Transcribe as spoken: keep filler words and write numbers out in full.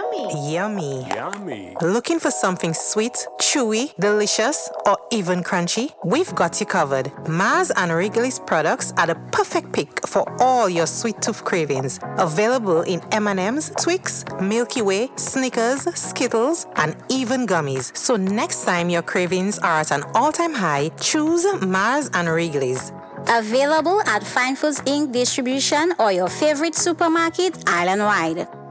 Yummy. Yummy. Yummy. Looking for something sweet, chewy, delicious, or even crunchy? We've got you covered. Mars and Wrigley's products are the perfect pick for all your sweet tooth cravings. Available in M and M's, Twix, Milky Way, Snickers, Skittles, and even gummies. So next time your cravings are at an all-time high, choose Mars and Wrigley's. Available at Fine Foods Incorporated distribution or your favorite supermarket island-wide.